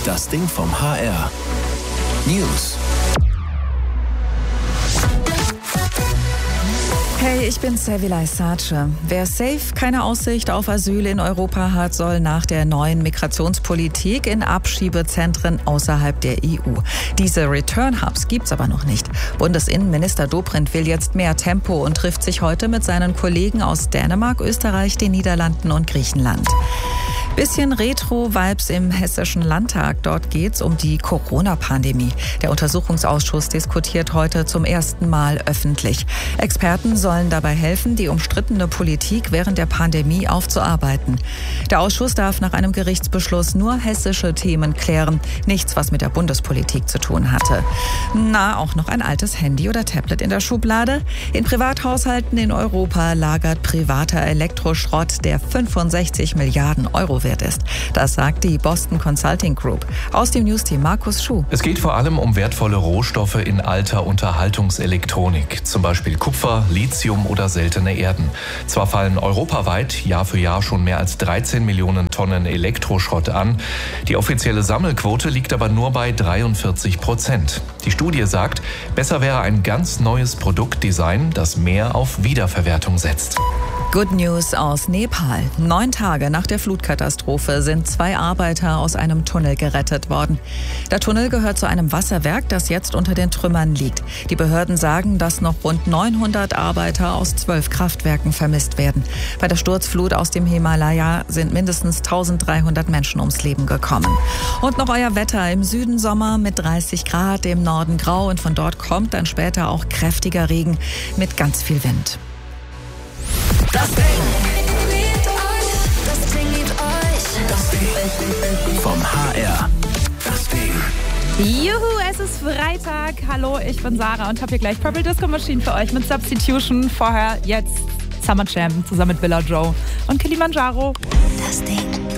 Das Ding vom HR. News. Hey, ich bin Sevilay Sace. Wer safe keine Aussicht auf Asyl in Europa hat, soll nach der neuen Migrationspolitik in Abschiebezentren außerhalb der EU. Diese Return-Hubs gibt's aber noch nicht. Bundesinnenminister Dobrindt will jetzt mehr Tempo und trifft sich heute mit seinen Kollegen aus Dänemark, Österreich, den Niederlanden und Griechenland. Bisschen Retro-Vibes im Hessischen Landtag. Dort geht's um die Corona-Pandemie. Der Untersuchungsausschuss diskutiert heute zum ersten Mal öffentlich. Experten sollen dabei helfen, die umstrittene Politik während der Pandemie aufzuarbeiten. Der Ausschuss darf nach einem Gerichtsbeschluss nur hessische Themen klären. Nichts, was mit der Bundespolitik zu tun hatte. Auch noch ein altes Handy oder Tablet in der Schublade? In Privathaushalten in Europa lagert privater Elektroschrott, der 65 Milliarden Euro wert ist. Das sagt die Boston Consulting Group. Aus dem Newsteam Markus Schuh. Es geht vor allem um wertvolle Rohstoffe in alter Unterhaltungselektronik, zum Beispiel Kupfer, Lithium oder seltene Erden. Zwar fallen europaweit Jahr für Jahr schon mehr als 13 Millionen Tonnen Elektroschrott an. Die offizielle Sammelquote liegt aber nur bei 43%. Die Studie sagt, besser wäre ein ganz neues Produktdesign, das mehr auf Wiederverwertung setzt. Good News aus Nepal. 9 Tage nach der Flutkatastrophe sind 2 Arbeiter aus einem Tunnel gerettet worden. Der Tunnel gehört zu einem Wasserwerk, das jetzt unter den Trümmern liegt. Die Behörden sagen, dass noch rund 900 Arbeiter aus 12 Kraftwerken vermisst werden. Bei der Sturzflut aus dem Himalaya sind mindestens 1300 Menschen ums Leben gekommen. Und noch euer Wetter. Im Süden Sommer mit 30 Grad, im Norden grau und von dort kommt dann später auch kräftiger Regen mit ganz viel Wind. Das Ding. Das Ding liebt euch. Das Ding vom HR. Das Ding. Juhu, es ist Freitag. Hallo, ich bin Sarah und habe hier gleich Purple Disco Machine für euch mit Substitution. Vorher jetzt Summer Jam zusammen mit Billa Joe und Kilimanjaro. Das Ding.